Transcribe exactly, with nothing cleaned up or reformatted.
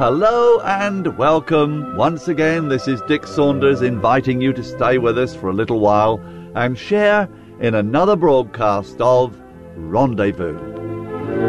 Hello and welcome. Once again, this is Dick Saunders inviting you to stay with us for a little while and share in another broadcast of Rendezvous.